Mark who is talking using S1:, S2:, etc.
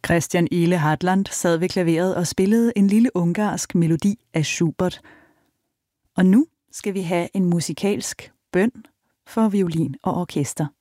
S1: Christian Ele Hartland sad ved klaveret og spillede en lille ungarsk melodi af Schubert. Og nu skal vi have en musikalsk bøn for violin og orkester.